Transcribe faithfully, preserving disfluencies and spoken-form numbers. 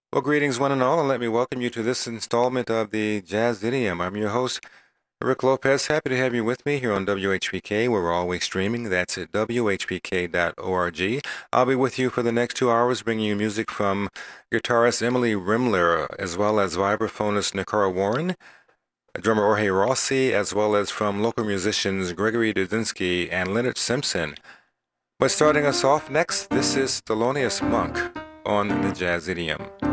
Well, greetings, one and all, and let me welcome you to this installment of the Jazz Idiom. I'm your host, Rick Lopez. Happy to have you with me here on W H P K, where we're always streaming. That's at W H P K dot org. I'll be with you for the next two hours, bringing you music from guitarist Emily Rimler, as well as vibraphonist Nicara Warren, drummer Jorge Rossi, as well as from local musicians Gregory Dudinsky and Leonard Simpson. But starting us off next, this is Thelonious Monk on the Jazz Idiom.